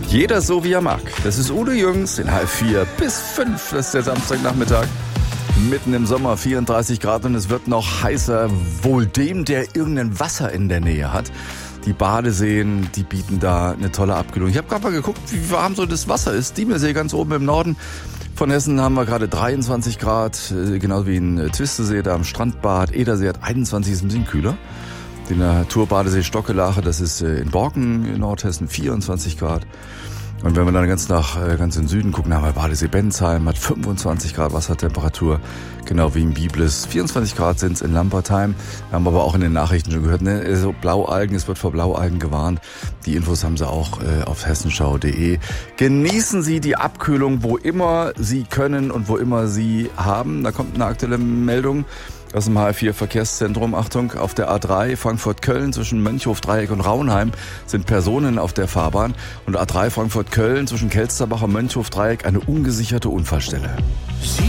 Jeder so, wie er mag. Das ist Udo Jürgens in halb 4 bis 5. Das ist der Samstagnachmittag. Mitten im Sommer, 34 Grad und es wird noch heißer. Wohl dem, der irgendein Wasser in der Nähe hat. Die Badeseen, die bieten da eine tolle Abkühlung. Ich habe gerade mal geguckt, wie warm so das Wasser ist. Diemelsee ganz oben im Norden von Hessen haben wir gerade 23 Grad. Genauso wie in Twistesee, da am Strandbad. Edersee hat 21, ist ein bisschen kühler. Die Naturbadesee Stockelache, das ist in Borken in Nordhessen, 24 Grad. Und wenn wir dann ganz in den Süden gucken, haben wir Badesee Bensheim, hat 25 Grad Wassertemperatur, genau wie in Biblis. 24 Grad sind es in Lampertheim. Wir haben aber auch in den Nachrichten schon gehört, ne? Also Blaualgen, es wird vor Blaualgen gewarnt. Die Infos haben Sie auch auf hessenschau.de. Genießen Sie die Abkühlung, wo immer Sie können und wo immer Sie haben. Da kommt eine aktuelle Meldung aus dem HR4 Verkehrszentrum. Achtung, auf der A3 Frankfurt-Köln zwischen Mönchhof-Dreieck und Raunheim sind Personen auf der Fahrbahn. Und A3 Frankfurt-Köln zwischen Kelsterbach und Mönchhof-Dreieck eine ungesicherte Unfallstelle.